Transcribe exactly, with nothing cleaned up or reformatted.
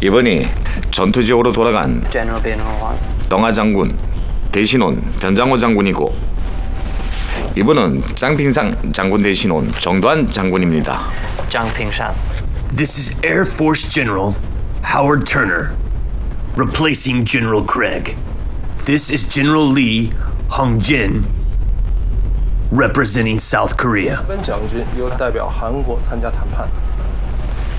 이번이 전투 지역으로 돌아간 덩아 장군 대신 온 변장호 장군이고 이분은 짱핑상 장군 대신 온 정도한 장군입니다. This is Air Force General Howard Turner, replacing General Craig. This is General Lee Hong-jin, representing South Korea. 跟将军又代表韩国参加谈判。